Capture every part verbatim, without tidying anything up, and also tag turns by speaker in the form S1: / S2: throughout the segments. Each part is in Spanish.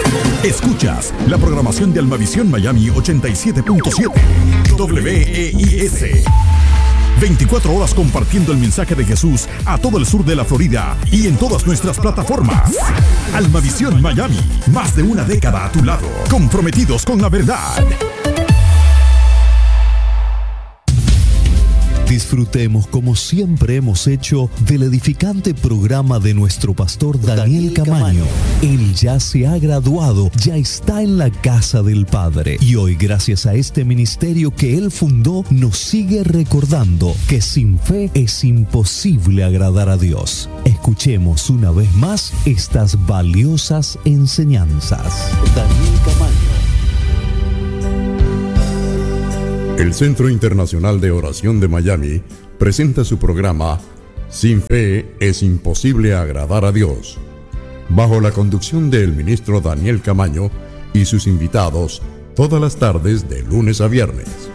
S1: Escuchas la programación de Almavisión Miami ochenta y siete punto siete W E I S. veinticuatro horas compartiendo el mensaje de Jesús a todo el sur de la Florida y en todas nuestras plataformas. Almavisión Miami, más de una década a tu lado, comprometidos con la verdad.
S2: Disfrutemos como siempre hemos hecho del edificante programa de nuestro pastor Daniel Camaño. Él ya se ha graduado, ya está en la casa del Padre y hoy, gracias a este ministerio que él fundó, nos sigue recordando que sin fe es imposible agradar a Dios. Escuchemos una vez más estas valiosas enseñanzas. Daniel Camaño.
S3: El Centro Internacional de Oración de Miami presenta su programa Sin Fe es Imposible Agradar a Dios, bajo la conducción del ministro Daniel Camaño y sus invitados, todas las tardes de lunes a viernes.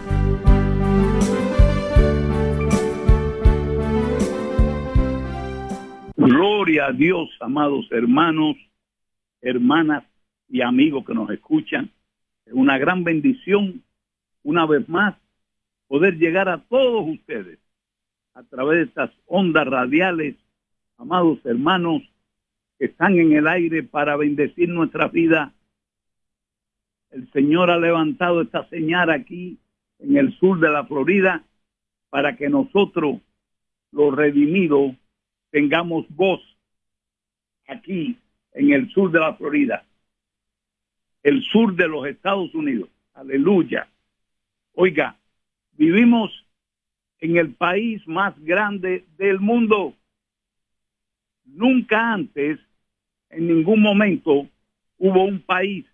S4: Gloria a Dios, amados hermanos, hermanas y amigos que nos escuchan. Es una gran bendición, una vez más, poder llegar a todos ustedes a través de estas ondas radiales, amados hermanos, que están en el aire para bendecir nuestra vida. El Señor ha levantado esta señal aquí en el sur de la Florida para que nosotros, los redimidos, tengamos voz aquí en el sur de la Florida, el sur de los Estados Unidos. Aleluya. Oiga, vivimos en el país más grande del mundo. Nunca antes, en ningún momento, hubo un país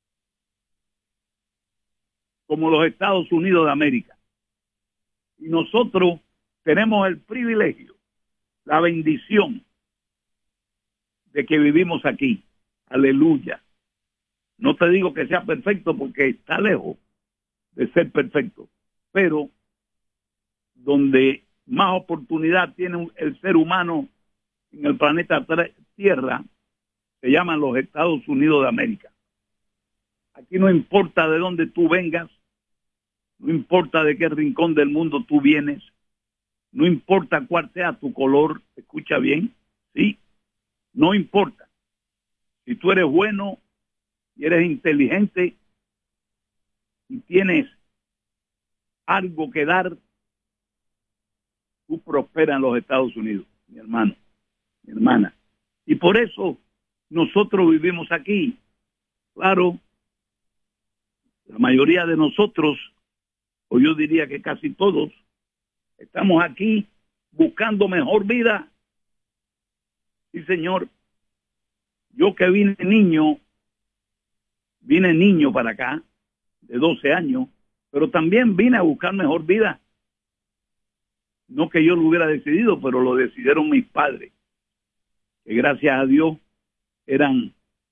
S4: como los Estados Unidos de América. Y nosotros tenemos el privilegio, la bendición de que vivimos aquí. Aleluya. No te digo que sea perfecto porque está lejos de ser perfecto, pero donde más oportunidad tiene el ser humano en el planeta Tierra, se llaman los Estados Unidos de América. Aquí no importa de dónde tú vengas, no importa de qué rincón del mundo tú vienes, no importa cuál sea tu color, escucha bien, sí, no importa. Si tú eres bueno y eres inteligente y tienes algo que dar, tú prosperas en los Estados Unidos, mi hermano, mi hermana. Y por eso nosotros vivimos aquí. Claro, la mayoría de nosotros, o yo diría que casi todos, estamos aquí buscando mejor vida. Sí, señor. Yo que vine niño, vine niño para acá, de doce años, pero también vine a buscar mejor vida. No que yo lo hubiera decidido, pero lo decidieron mis padres, que gracias a Dios eran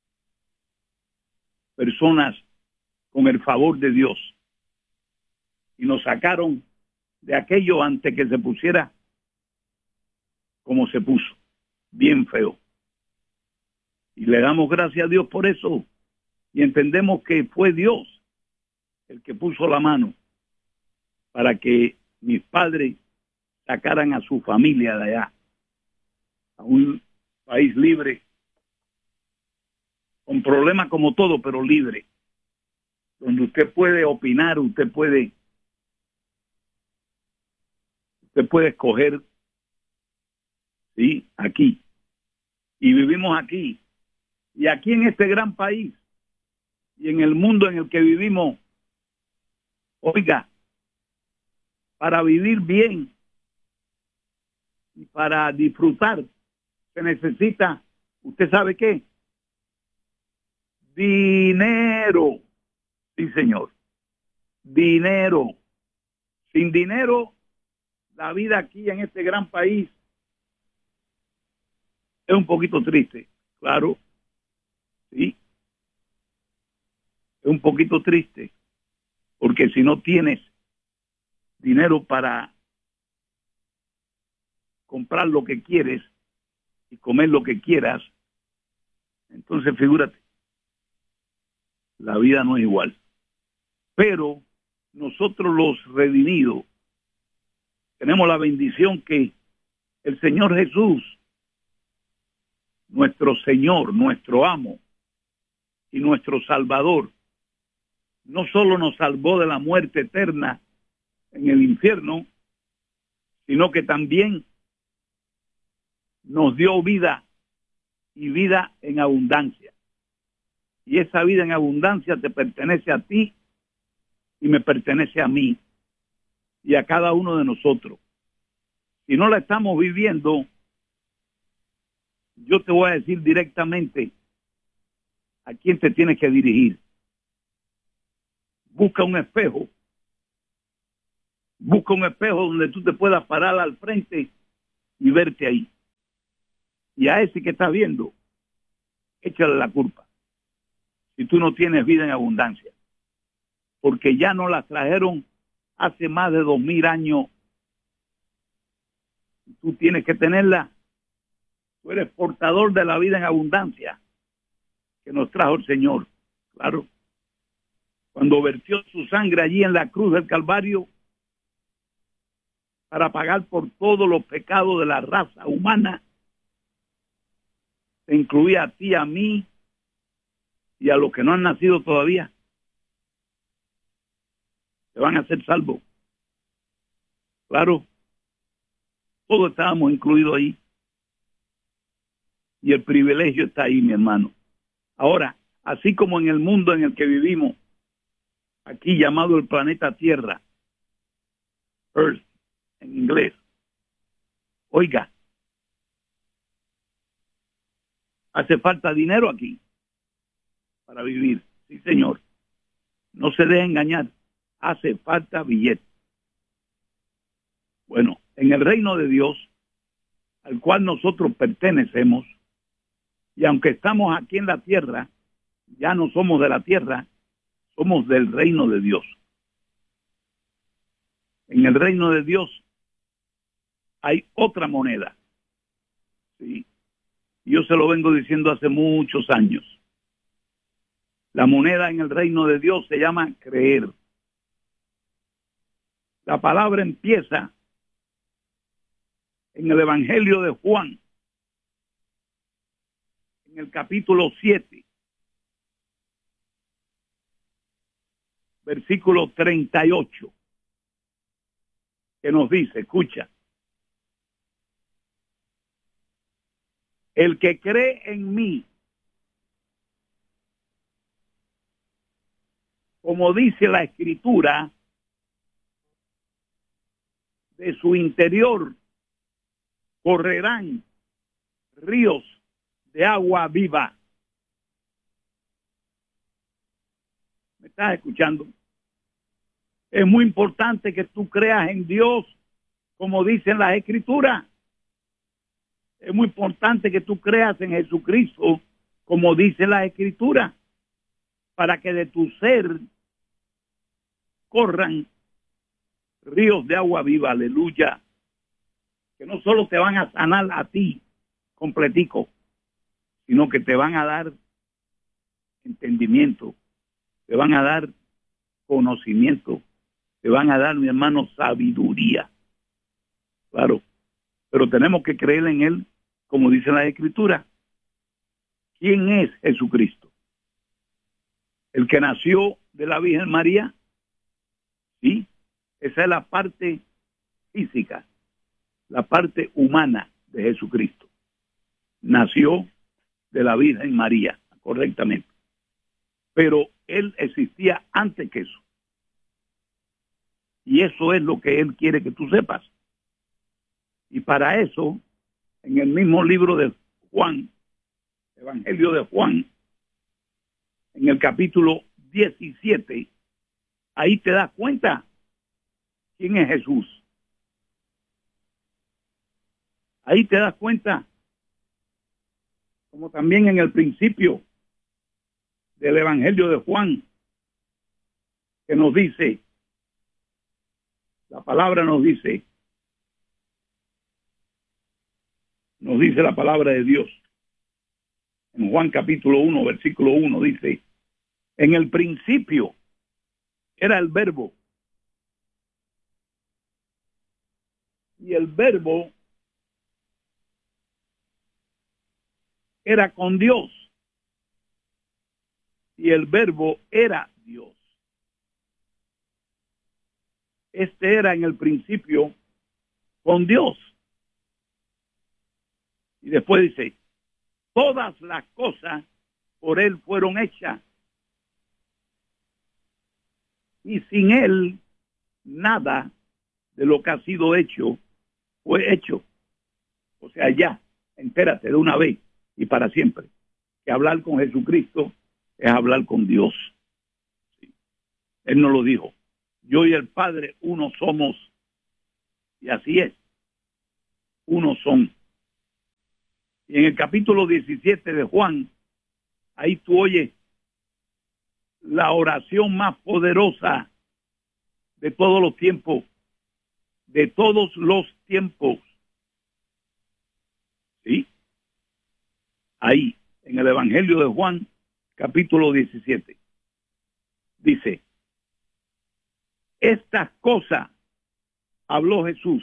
S4: personas con el favor de Dios y nos sacaron de aquello antes que se pusiera como se puso, bien feo. Y le damos gracias a Dios por eso y entendemos que fue Dios el que puso la mano para que mis padres sacaran a su familia de allá, a un país libre, con problemas como todo, pero libre, donde usted puede opinar, usted puede, usted puede escoger, sí, aquí, y vivimos aquí, y aquí en este gran país, y en el mundo en el que vivimos, oiga, para vivir bien y para disfrutar se necesita, ¿usted sabe qué? Dinero. Sí, señor. Dinero. Sin dinero, la vida aquí en este gran país es un poquito triste. Claro. Sí. Es un poquito triste. Porque si no tienes dinero para comprar lo que quieres y comer lo que quieras, entonces figúrate, la vida no es igual. Pero nosotros los redimidos tenemos la bendición que el Señor Jesús, nuestro Señor, nuestro amo y nuestro Salvador, no solo nos salvó de la muerte eterna en el infierno, sino que también nos dio vida y vida en abundancia. Y esa vida en abundancia te pertenece a ti y me pertenece a mí y a cada uno de nosotros. Si no la estamos viviendo, yo te voy a decir directamente a quién te tienes que dirigir. Busca un espejo. Busca un espejo donde tú te puedas parar al frente y verte ahí. Y a ese que estás viendo, échale la culpa. Si tú no tienes vida en abundancia. Porque ya no la trajeron hace más de dos mil años. Tú tienes que tenerla. Tú eres portador de la vida en abundancia que nos trajo el Señor. Claro. Cuando vertió su sangre allí en la cruz del Calvario para pagar por todos los pecados de la raza humana, te incluía a ti, a mí y a los que no han nacido todavía. Se van a ser salvos. Claro. Todos estábamos incluidos ahí. Y el privilegio está ahí, mi hermano. Ahora, así como en el mundo en el que vivimos, aquí llamado el planeta Tierra, Earth, en inglés. Oiga, hace falta dinero aquí para vivir. Sí, señor. No se deje engañar. Hace falta billete. Bueno, en el reino de Dios, al cual nosotros pertenecemos, y aunque estamos aquí en la tierra, ya no somos de la tierra, somos del reino de Dios. En el reino de Dios hay otra moneda. ¿Sí? Yo se lo vengo diciendo hace muchos años. La moneda en el reino de Dios se llama creer. La palabra empieza en el Evangelio de Juan, en el capítulo siete, versículo treinta y ocho, que nos dice, escucha, el que cree en mí, como dice la Escritura, de su interior correrán ríos de agua viva. ¿Me estás escuchando? Es muy importante que tú creas en Dios, como dicen las Escrituras. Es muy importante que tú creas en Jesucristo, como dice la Escritura, para que de tu ser corran ríos de agua viva, aleluya, que no solo te van a sanar a ti completico, sino que te van a dar entendimiento, te van a dar conocimiento, te van a dar, mi hermano, sabiduría. Claro, pero tenemos que creer en Él, como dice la Escritura. ¿Quién es Jesucristo? El que nació de la Virgen María. Sí, esa es la parte física, la parte humana de Jesucristo. Nació de la Virgen María, correctamente. Pero Él existía antes que eso. Y eso es lo que Él quiere que tú sepas. Y para eso, en el mismo libro de Juan, Evangelio de Juan, en el capítulo diecisiete, ahí te das cuenta quién es Jesús. Ahí te das cuenta, como también en el principio del Evangelio de Juan, que nos dice, la palabra nos dice, nos dice la palabra de Dios. En Juan capítulo uno, versículo uno, dice, En el principio era el verbo. Y el verbo era con Dios. Y el verbo era Dios. Este era en el principio con Dios. Y después dice, todas las cosas por Él fueron hechas. Y sin Él, nada de lo que ha sido hecho fue hecho. O sea, ya, entérate de una vez y para siempre, que hablar con Jesucristo es hablar con Dios. Sí. Él nos lo dijo. Yo y el Padre uno somos. Y así es. Uno son. Y en el capítulo diecisiete de Juan, ahí tú oyes la oración más poderosa de todos los tiempos. De todos los tiempos. ¿Sí? Ahí, en el Evangelio de Juan, capítulo diecisiete. Dice, estas cosas habló Jesús.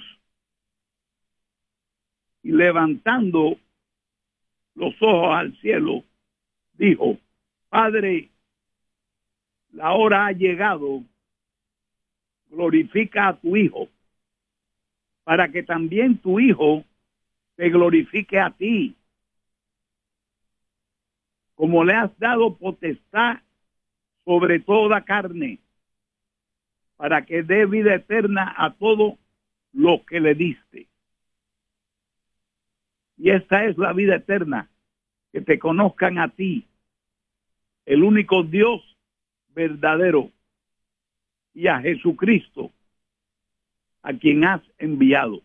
S4: Y levantando los ojos al cielo, dijo, Padre, la hora ha llegado, glorifica a tu Hijo, para que también tu Hijo te glorifique a ti, como le has dado potestad sobre toda carne, para que dé vida eterna a todos los que le diste. Y esta es la vida eterna, que te conozcan a ti, el único Dios verdadero, y a Jesucristo, a quien has enviado.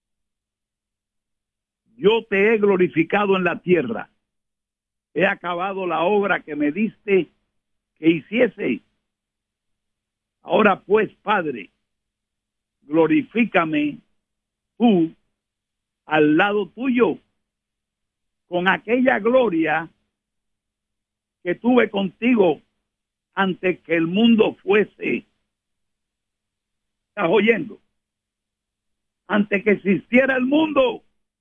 S4: Yo te he glorificado en la tierra. He acabado la obra que me diste que hiciese. Ahora pues, Padre, glorifícame tú al lado tuyo con aquella gloria que tuve contigo antes que el mundo fuese. ¿Estás oyendo? Antes que existiera el mundo,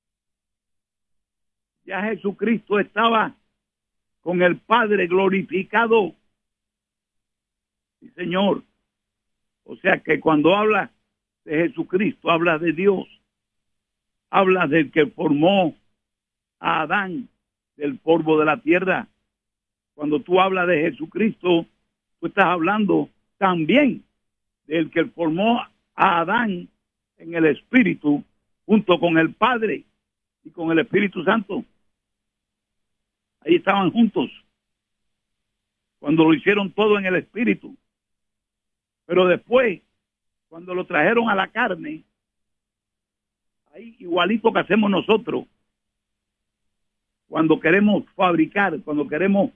S4: ya Jesucristo estaba con el Padre glorificado. Sí, Señor. O sea que cuando habla de Jesucristo, habla de Dios. Habla del que formó a Adán del polvo de la tierra. Cuando tú hablas de Jesucristo, tú estás hablando también del que formó a Adán en el Espíritu, junto con el Padre y con el Espíritu Santo. Ahí estaban juntos, cuando lo hicieron todo en el Espíritu. Pero después, cuando lo trajeron a la carne, ahí igualito que hacemos nosotros, cuando queremos fabricar, cuando queremos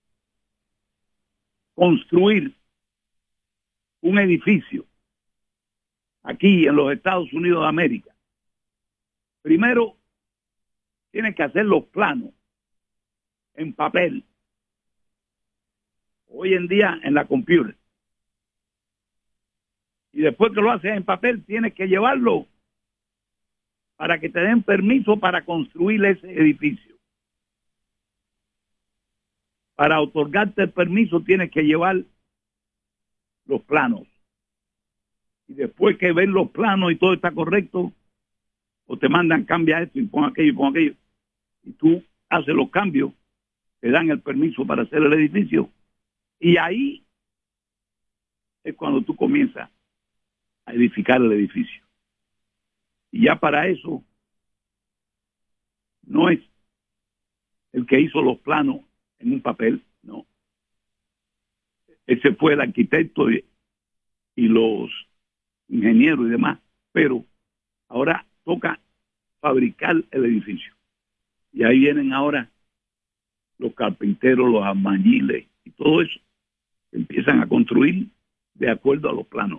S4: construir un edificio aquí en los Estados Unidos de América. Primero, tienen que hacer los planos en papel. Hoy en día en la computer. Y después que lo haces en papel, tienes que llevarlo para que te den permiso para construir ese edificio. Para otorgarte el permiso, tienes que llevar los planos. Y después que ven los planos y todo está correcto, o te mandan cambiar esto y pon aquello y pon aquello. Y tú haces los cambios, te dan el permiso para hacer el edificio. Y ahí es cuando tú comienzas a edificar el edificio. Y ya para eso no es el que hizo los planos en un papel, no. Ese fue el arquitecto y, y los ingenieros y demás, pero ahora toca fabricar el edificio. Y ahí vienen ahora los carpinteros, los albañiles y todo eso. Empiezan a construir de acuerdo a los planos.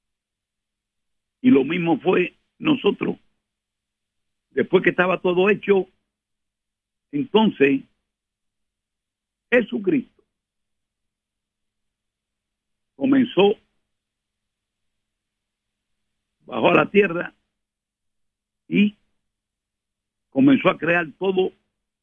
S4: Y lo mismo fue nosotros. Después que estaba todo hecho, entonces Jesucristo comenzó, bajó a la tierra y comenzó a crear todo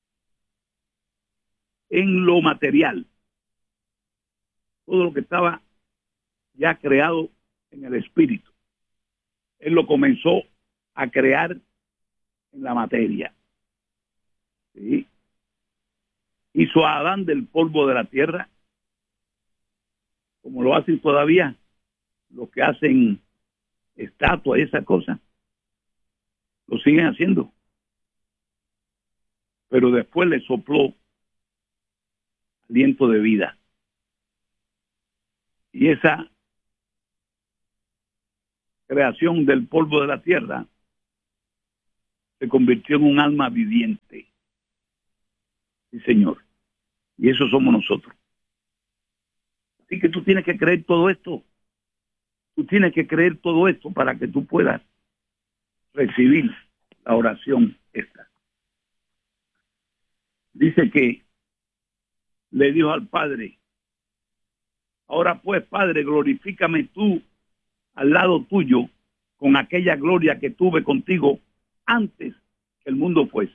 S4: en lo material, todo lo que estaba ya creado en el espíritu. Él lo comenzó a crear en la materia. ¿Sí? Hizo a Adán del polvo de la tierra, como lo hacen todavía los que hacen estatuas y esas cosas. Lo siguen haciendo. Pero después le sopló aliento de vida. Y esa creación del polvo de la tierra se convirtió en un alma viviente. Sí, Señor. Y eso somos nosotros. Así que tú tienes que creer todo esto. Tú tienes que creer todo esto para que tú puedas recibir la oración esta. Dice que le dijo al Padre: ahora pues, Padre, glorifícame tú al lado tuyo con aquella gloria que tuve contigo antes que el mundo fuese.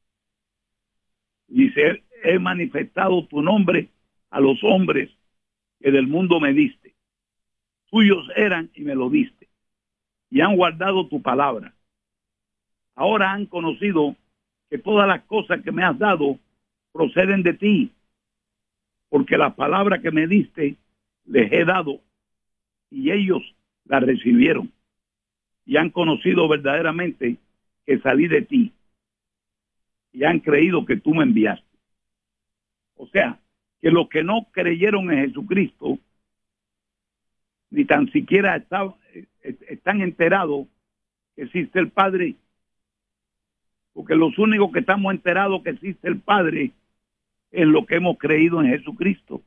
S4: Dice: he manifestado tu nombre a los hombres que del mundo me diste. Tuyos eran y me lo diste, y han guardado tu palabra. Ahora han conocido que todas las cosas que me has dado proceden de ti, porque las palabras que me diste les he dado, y ellos las recibieron, y han conocido verdaderamente que salí de ti, y han creído que tú me enviaste. O sea, que los que no creyeron en Jesucristo, ni tan siquiera está, están enterados que existe el Padre, porque los únicos que estamos enterados que existe el Padre es lo que hemos creído en Jesucristo.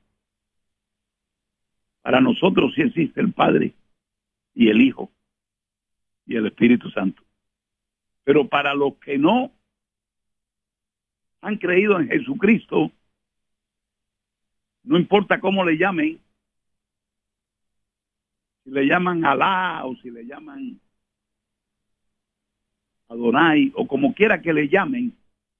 S4: Para nosotros sí existe el Padre y el Hijo y el Espíritu Santo. Pero para los que no han creído en Jesucristo, no importa cómo le llamen, si le llaman Alá o si le llaman Adonai o como quiera que le llamen,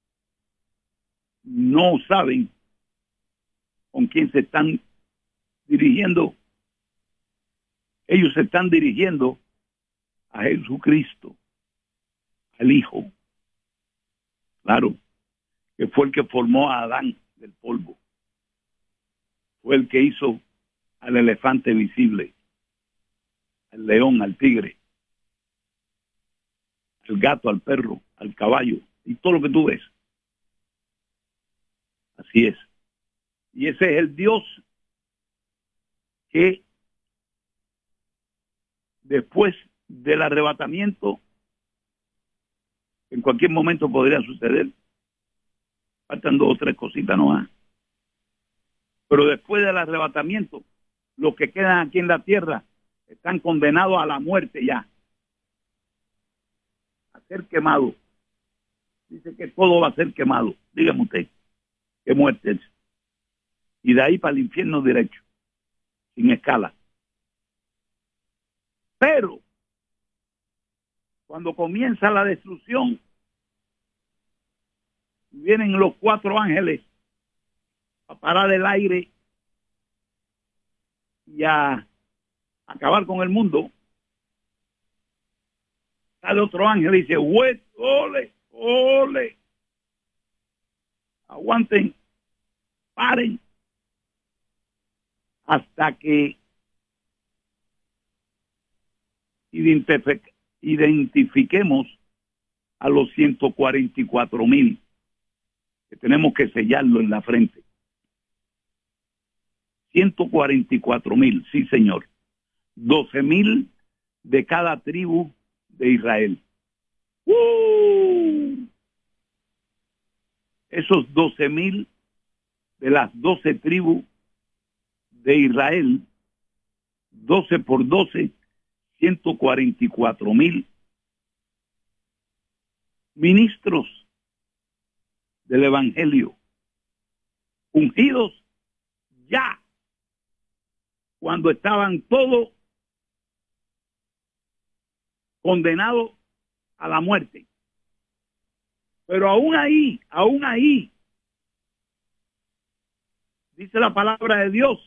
S4: no saben con quién se están dirigiendo. Ellos se están dirigiendo a Jesucristo, al Hijo. Claro, que fue el que formó a Adán del polvo. Fue el que hizo al elefante visible, al león, al tigre, al gato, al perro, al caballo y todo lo que tú ves. Así es. Y ese es el Dios que después del arrebatamiento, en cualquier momento podría suceder. Faltan dos o tres cositas nomás. Pero después del arrebatamiento, los que quedan aquí en la tierra están condenados a la muerte ya, a ser quemados. Dice que todo va a ser quemado. Dígame usted, ¿qué muerte es? Y de ahí para el infierno derecho, sin escala. Pero cuando comienza la destrucción, vienen los cuatro ángeles a parar el aire y a acabar con el mundo. Sale otro ángel y dice: ¡Huet, ole, ole! Aguanten, paren, hasta que identific- identifiquemos a los ciento cuarenta y cuatro mil, que tenemos que sellarlo en la frente. ciento cuarenta y cuatro mil, sí señor. doce mil de cada tribu de Israel. ¡Uh! Esos doce mil de las doce tribus de Israel, doce por doce, ciento cuarenta y cuatro mil ministros del Evangelio, ungidos ya, cuando estaban todos condenados a la muerte. Pero aún ahí, aún ahí, dice la palabra de Dios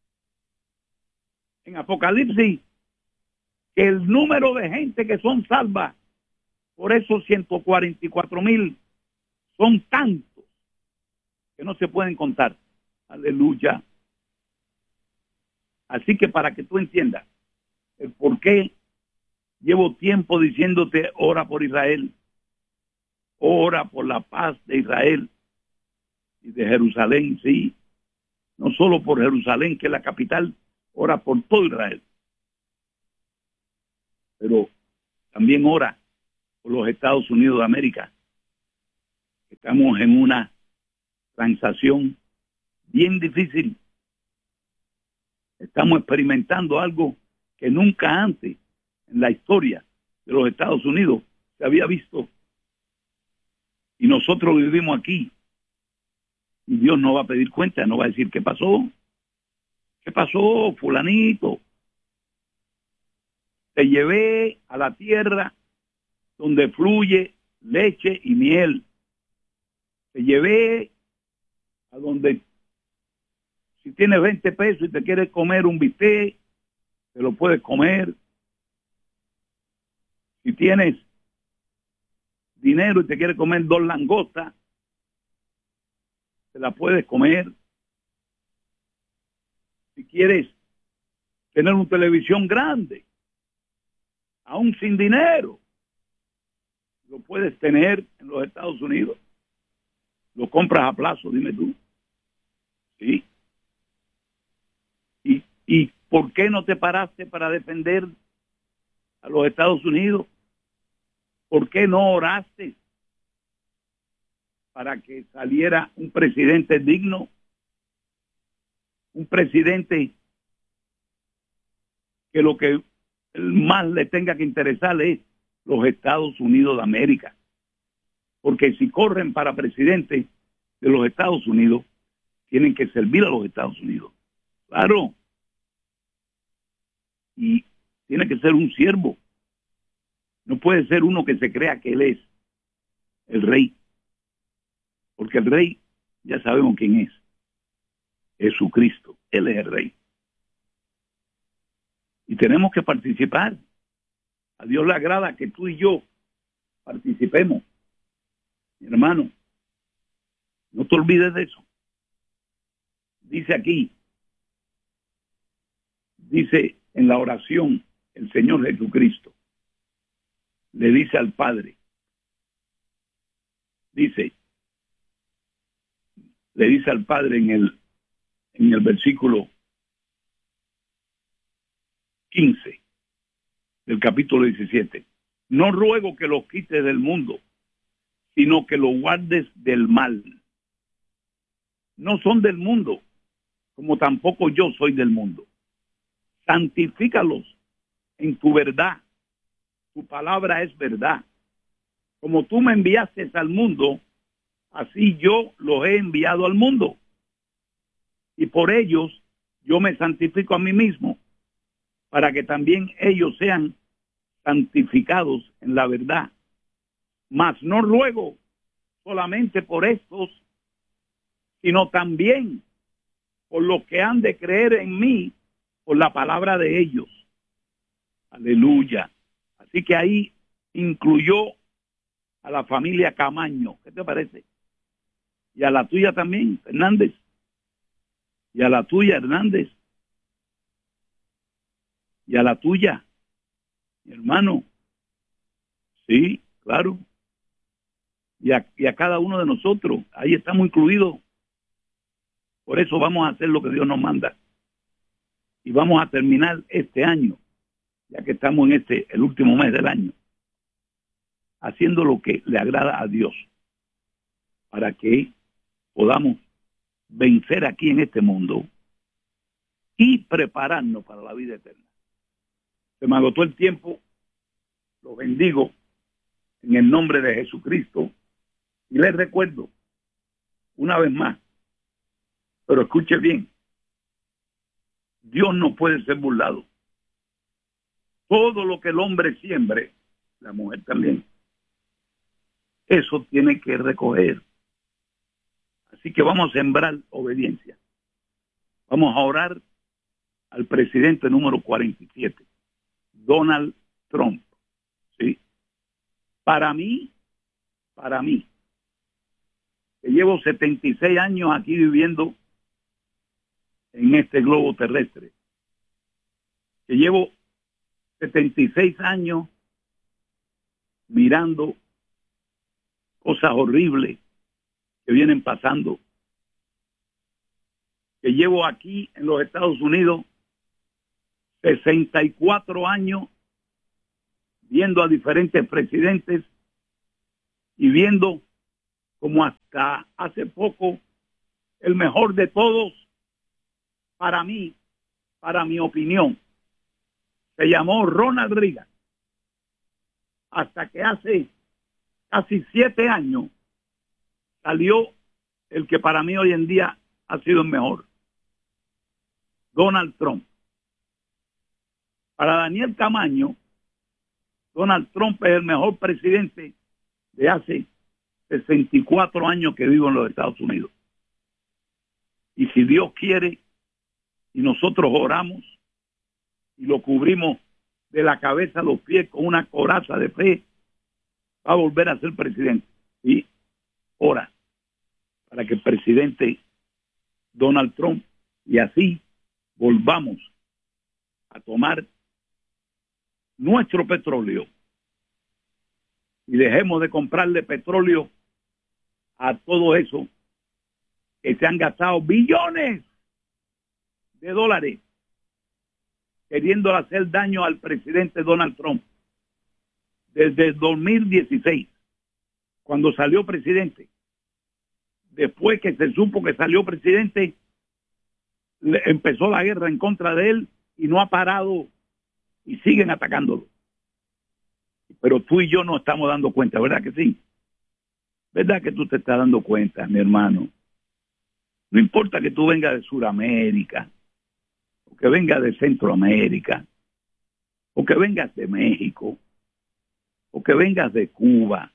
S4: en Apocalipsis que el número de gente que son salvas por esos ciento cuarenta y cuatro mil son tantos que no se pueden contar. Aleluya. Así que para que tú entiendas el por qué llevo tiempo diciéndote ora por Israel, ora por la paz de Israel y de Jerusalén, sí, no solo por Jerusalén, que es la capital, ora por todo Israel, pero también ora por los Estados Unidos de América. Estamos en una transacción bien difícil. Estamos experimentando algo que nunca antes en la historia de los Estados Unidos se había visto. Y nosotros vivimos aquí. Y Dios no va a pedir cuenta, no va a decir qué pasó. ¿Qué pasó, fulanito? Te llevé a la tierra donde fluye leche y miel. Te llevé a donde, si tienes veinte pesos y te quieres comer un bistec, te lo puedes comer. Si tienes dinero y te quieres comer dos langostas, te la puedes comer. Si quieres tener una televisión grande, aún sin dinero, lo puedes tener en los Estados Unidos. Lo compras a plazo, dime tú. ¿Sí? ¿Y, y por qué no te paraste para defender a los Estados Unidos? ¿Por qué no oraste para que saliera un presidente digno? Un presidente que lo que más le tenga que interesar es los Estados Unidos de América. Porque si corren para presidente de los Estados Unidos, tienen que servir a los Estados Unidos. Claro. Y tiene que ser un siervo. No puede ser uno que se crea que él es el rey. Porque el rey, ya sabemos quién es. Jesucristo. Él es el rey. Y tenemos que participar. A Dios le agrada que tú y yo participemos. Mi hermano, no te olvides de eso. Dice aquí, dice en la oración, el Señor Jesucristo le dice al Padre, dice, le dice al Padre en el, en el versículo quince del capítulo diecisiete, no ruego que los quites del mundo, sino que los guardes del mal. No son del mundo, como tampoco yo soy del mundo. Santifícalos en tu verdad. Tu palabra es verdad. Como tú me enviaste al mundo, así yo los he enviado al mundo. Y por ellos yo me santifico a mí mismo, para que también ellos sean santificados en la verdad. Mas no ruego solamente por estos, sino también por los que han de creer en mí por la palabra de ellos. Aleluya. Así que ahí incluyó a la familia Camaño. ¿Qué te parece? Y a la tuya también, Hernández. Y a la tuya, Hernández. Y a la tuya, mi hermano. Sí, claro. Y a, y a cada uno de nosotros. Ahí estamos incluidos. Por eso vamos a hacer lo que Dios nos manda. Y vamos a terminar este año, ya que estamos en este, el último mes del año, haciendo lo que le agrada a Dios, para que podamos vencer aquí en este mundo y prepararnos para la vida eterna. Se me agotó el tiempo. Los bendigo en el nombre de Jesucristo. Y les recuerdo, una vez más, pero escuche bien, Dios no puede ser burlado. Todo lo que el hombre siembre, la mujer también, eso tiene que recoger. Así que vamos a sembrar obediencia. Vamos a orar al presidente número cuarenta y siete, Donald Trump. ¿Sí? Para mí, para mí, que llevo setenta y seis años aquí viviendo en este globo terrestre, que llevo setenta y seis años mirando cosas horribles que vienen pasando, que llevo aquí en los Estados Unidos sesenta y cuatro años viendo a diferentes presidentes y viendo como hasta hace poco el mejor de todos, para mí, para mi opinión, se llamó Ronald Reagan, hasta que hace casi siete años salió el que para mí hoy en día ha sido el mejor, Donald Trump. Para Daniel Camaño, Donald Trump es el mejor presidente de hace sesenta y cuatro años que vivo en los Estados Unidos. Y si Dios quiere, y nosotros oramos y lo cubrimos de la cabeza a los pies con una coraza de fe, va a volver a ser presidente. Y ora para que el presidente Donald Trump, y así volvamos a tomar nuestro petróleo y dejemos de comprarle petróleo a todo eso que se han gastado billones de dólares queriendo hacer daño al presidente Donald Trump desde el dos mil dieciséis, cuando salió presidente. Después que se supo que salió presidente, empezó la guerra en contra de él y no ha parado y siguen atacándolo. Pero tú y yo nos estamos dando cuenta, ¿verdad que sí? ¿Verdad que tú te estás dando cuenta, mi hermano? No importa que tú vengas de Sudamérica, o que vengas de Centroamérica, o que vengas de México, o que vengas de Cuba,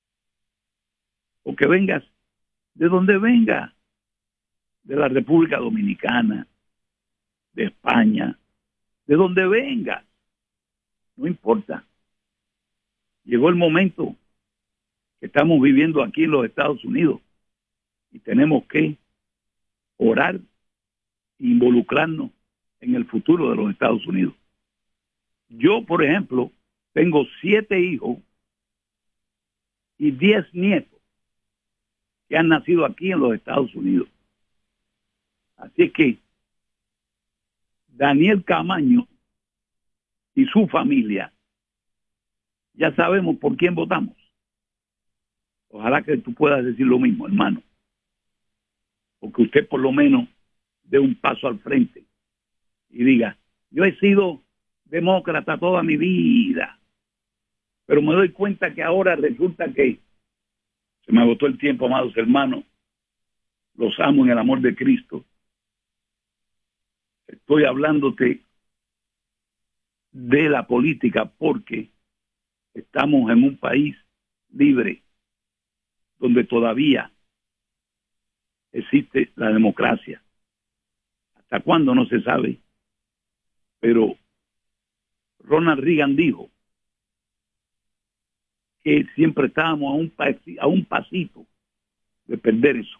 S4: o que vengas de donde venga, de la República Dominicana, de España, de donde venga, no importa. Llegó el momento que estamos viviendo aquí en los Estados Unidos y tenemos que orar e involucrarnos en el futuro de los Estados Unidos. Yo, por ejemplo, tengo siete hijos y diez nietos que han nacido aquí en los Estados Unidos. Así es que Daniel Camaño y su familia, ya sabemos por quién votamos. Ojalá que tú puedas decir lo mismo, hermano. Porque usted por lo menos dé un paso al frente y diga, yo he sido demócrata toda mi vida, pero me doy cuenta que ahora resulta que se me agotó el tiempo, amados hermanos. Los amo en el amor de Cristo. Estoy hablándote de la política porque estamos en un país libre donde todavía existe la democracia. ¿Hasta cuándo? No se sabe. Pero Ronald Reagan dijo que siempre estábamos a un, a un pasito de perder eso.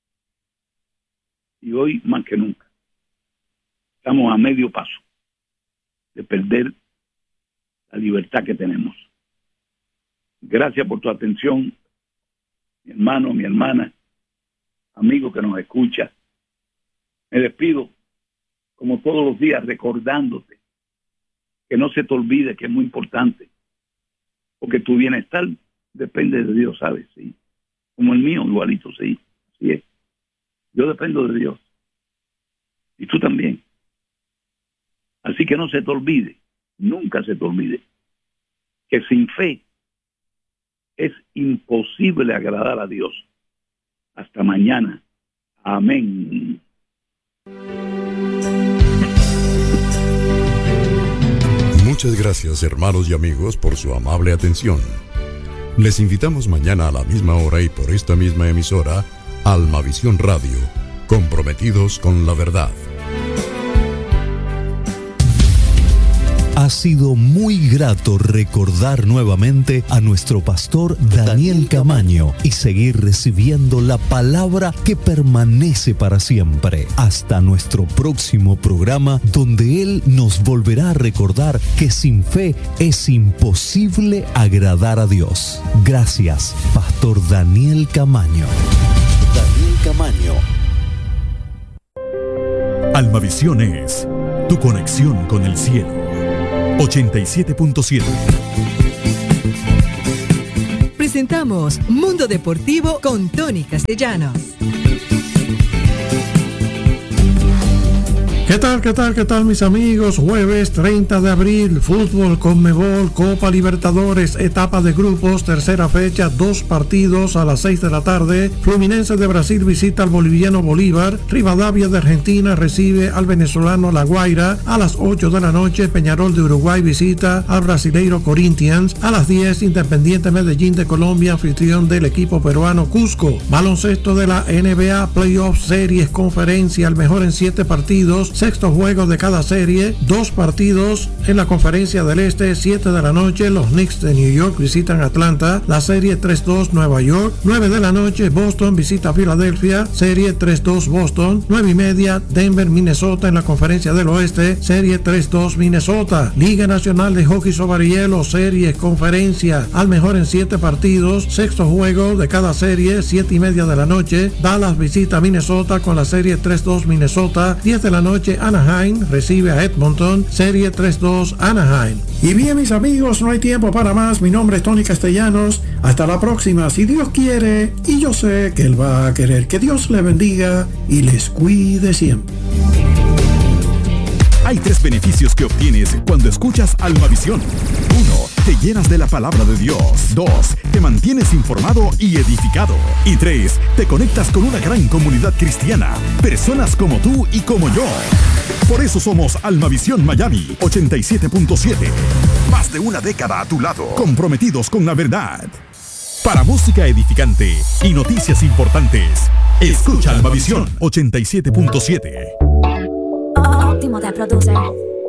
S4: Y hoy más que nunca estamos a medio paso de perder la libertad que tenemos. Gracias por tu atención, mi hermano, mi hermana, amigo que nos escucha. Me despido, como todos los días, recordándote que no se te olvide que es muy importante, porque tu bienestar depende de Dios, ¿sabes? Sí. Como el mío, igualito, sí. Así es. Yo dependo de Dios. Y tú también. Así que no se te olvide, nunca se te olvide, que sin fe es imposible agradar a Dios. Hasta mañana. Amén.
S3: Muchas gracias, hermanos y amigos, por su amable atención. Les invitamos mañana a la misma hora y por esta misma emisora, Almavisión Radio, comprometidos con la verdad.
S2: Ha sido muy grato recordar nuevamente a nuestro pastor Daniel Camaño y seguir recibiendo la palabra que permanece para siempre. Hasta nuestro próximo programa, donde Él nos volverá a recordar que sin fe es imposible agradar a Dios. Gracias, Pastor Daniel Camaño. Daniel Camaño.
S1: Almavisión es tu conexión con el cielo. ochenta y siete punto siete.
S5: Presentamos Mundo Deportivo con Tony Castellanos.
S6: ¿Qué tal, qué tal, qué tal, mis amigos? Jueves treinta de abril, fútbol, Conmebol, Copa Libertadores, etapa de grupos, tercera fecha, dos partidos a las seis de la tarde. Fluminense de Brasil visita al boliviano Bolívar. Rivadavia de Argentina recibe al venezolano La Guaira. A las ocho de la noche, Peñarol de Uruguay visita al brasileiro Corinthians. A las diez, Independiente Medellín de Colombia, anfitrión del equipo peruano Cusco. Baloncesto de la N B A, Playoff, Series, Conferencia, el mejor en siete partidos. Sexto juego de cada serie, dos partidos en la Conferencia del Este, siete de la noche, los Knicks de New York visitan Atlanta, la serie tres dos Nueva York, nueve de la noche, Boston visita Filadelfia, serie tres dos Boston, nueve y media, Denver, Minnesota en la Conferencia del Oeste, serie tres dos Minnesota, Liga Nacional de Hockey sobre Hielo, serie Conferencia, al mejor en siete partidos, sexto juego de cada serie, siete y media de la noche, Dallas visita Minnesota con la serie tres dos Minnesota, diez de la noche, Anaheim recibe a Edmonton, serie tres dos Anaheim. Y bien, mis amigos, no hay tiempo para más. Mi nombre es Tony Castellanos. Hasta la próxima, si Dios quiere, y yo sé que Él va a querer. Que Dios le bendiga y les cuide siempre.
S1: Hay tres beneficios que obtienes cuando escuchas Almavisión. Uno, te llenas de la palabra de Dios. Dos, te mantienes informado y edificado. Y tres, te conectas con una gran comunidad cristiana. Personas como tú y como yo. Por eso somos Almavisión Miami ochenta y siete punto siete. Más de una década a tu lado, comprometidos con la verdad. Para música edificante y noticias importantes, escucha Almavisión ochenta y siete punto siete.
S7: Óptimo te produce.